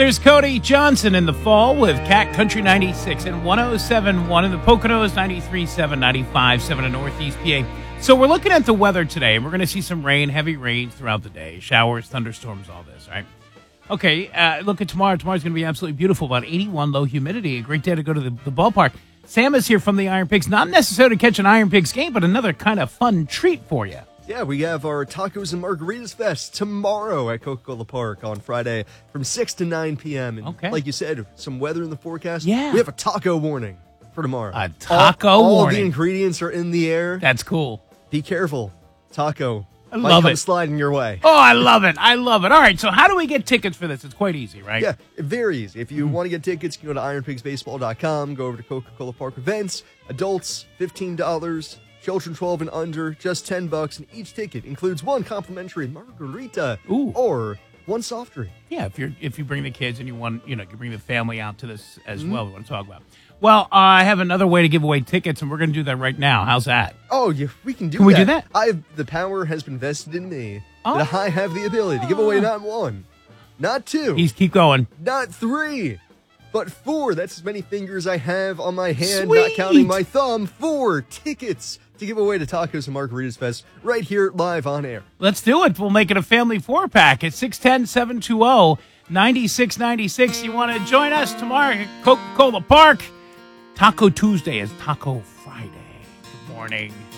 There's Cody Johnson in the fall with Cat Country 96 and 107.1 in the Poconos, 93.7, 95.7 in Northeast PA. So we're looking at the weather today, and we're going to see some rain, heavy rains throughout the day, showers, thunderstorms, all this, right? Okay, look at tomorrow. Tomorrow's going to be absolutely beautiful, about 81, low humidity. A great day to go to the ballpark. Sam is here from the Iron Pigs. Not necessarily to catch an Iron Pigs game, but another kind of fun treat for you. Yeah, we have our Tacos and Margaritas Fest tomorrow at Coca-Cola Park on Friday from 6 to 9 p.m. And like you said, some weather in the forecast. Yeah. We have a taco warning for tomorrow. A taco warning. All the ingredients are in the air. That's cool. Be careful. Taco. I love it. Sliding your way. Oh, I love it. I love it. All right, so how do we get tickets for this? It's quite easy, right? Yeah, very easy. If you want to get tickets, you can go to ironpigsbaseball.com, go over to Coca-Cola Park events. Adults, $15. Children 12 and under, just $10, and each ticket includes one complimentary margarita or one soft drink. Yeah, if you bring the kids and you bring the family out to this as well, we want to talk about. Well, I have another way to give away tickets, and we're going to do that right now. How's that? Oh, yeah, we can do that. Can we do that? The power has been vested in me that I have the ability to give away not one, not two. Keep going. Not three, but four. That's as many fingers I have on my hand, Sweet. not counting my thumb. 4 tickets to give away to Tacos and Margaritas Fest right here live on air. Let's do it. We'll make it a family 4-pack at 610-720-9696. You want to join us tomorrow at Coca-Cola Park? Taco Tuesday is Taco Friday. Good morning.